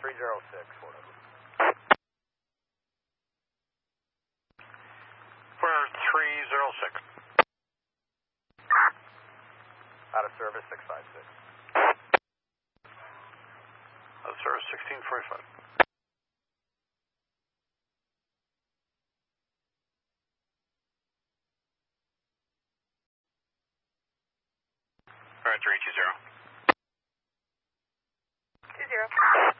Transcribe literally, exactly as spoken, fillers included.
three zero six, Fort Edward. For three zero six. Out of service, six five six. Out of service, sixteen forty-five. All right, three two zero. Two zero.